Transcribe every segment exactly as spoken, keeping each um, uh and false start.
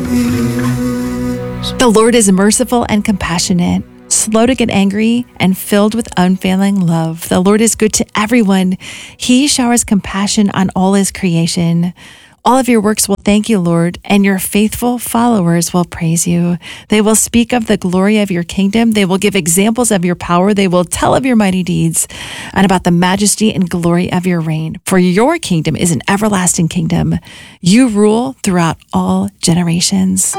The Lord is merciful and compassionate, slow to get angry, and filled with unfailing love. The Lord is good to everyone. He showers compassion on all his creation. All of your works will thank you, Lord, and your faithful followers will praise you. They will speak of the glory of your kingdom. They will give examples of your power. They will tell of your mighty deeds and about the majesty and glory of your reign. For your kingdom is an everlasting kingdom. You rule throughout all generations.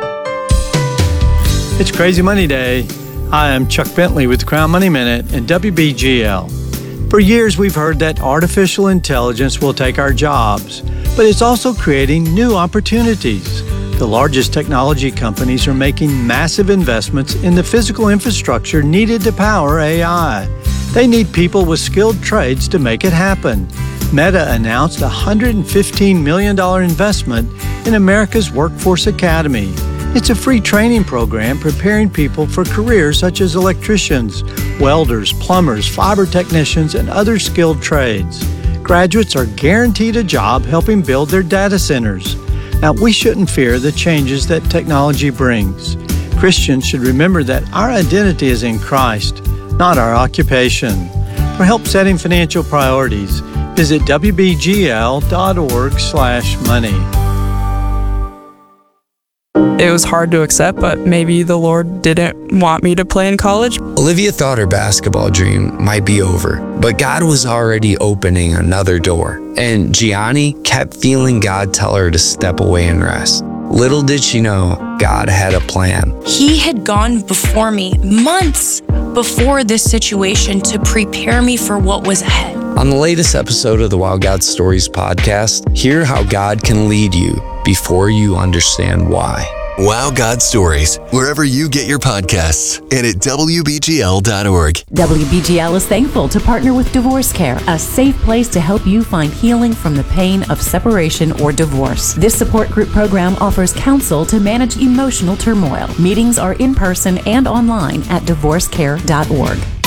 It's Crazy Money Day. Hi, I'm Chuck Bentley with the Crown Money Minute and W B G L. For years, we've heard that artificial intelligence will take our jobs, but it's also creating new opportunities. The largest technology companies are making massive investments in the physical infrastructure needed to power A I. They need people with skilled trades to make it happen. Meta announced a one hundred fifteen million dollars investment in America's Workforce Academy. It's a free training program preparing people for careers such as electricians, welders, plumbers, fiber technicians, and other skilled trades. Graduates are guaranteed a job helping build their data centers. Now, we shouldn't fear the changes that technology brings. Christians should remember that our identity is in Christ, not our occupation. For help setting financial priorities, visit w b g l dot org slash money. It was hard to accept, but maybe the Lord didn't want me to play in college. Olivia thought her basketball dream might be over, but God was already opening another door. And Gianni kept feeling God tell her to step away and rest. Little did she know, God had a plan. He had gone before me months before this situation to prepare me for what was ahead. On the latest episode of the Wow God Stories podcast, hear how God can lead you before you understand why. Wow God Stories, wherever you get your podcasts, and at w b g l dot org. W B G L is thankful to partner with Divorce Care, a safe place to help you find healing from the pain of separation or divorce. This support group program offers counsel to manage emotional turmoil. Meetings are in person and online at divorce care dot org.